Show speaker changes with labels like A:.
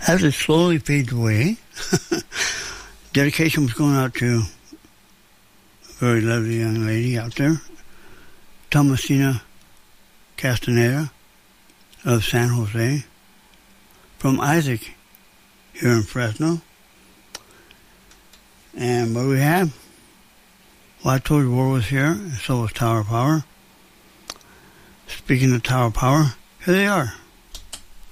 A: As it slowly fades away, dedication was going out to a very lovely young lady out there, Thomasina Castaneda of San Jose, from Isaac here in Fresno. And what we have? Well, I told you War was here, and so was Tower Power. Speaking of Tower Power, here they are.